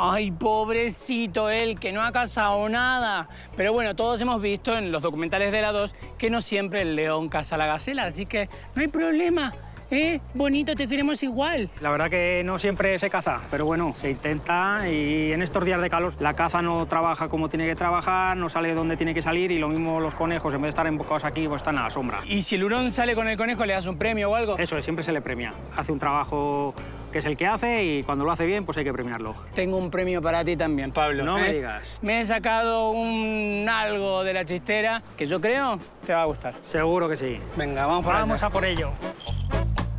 Ay, pobrecito él, que no ha cazado nada. Pero bueno, todos hemos visto en los documentales de la 2 que no siempre el león caza a la gacela, así que no hay problema. Bonito, te queremos igual. La verdad que no siempre se caza, pero bueno, se intenta y en estos días de calor la caza no trabaja como tiene que trabajar, no sale donde tiene que salir y lo mismo los conejos, en vez de estar embocados aquí, pues están a la sombra. ¿Y si el hurón sale con el conejo, le das un premio o algo? Eso es, siempre se le premia. Hace un trabajo que es el que hace y cuando lo hace bien, pues hay que premiarlo. Tengo un premio para ti también, Pablo. No me digas. Me he sacado algo de la chistera que yo creo te va a gustar. Seguro que sí. Venga, vamos por allá. Vamos a por ello.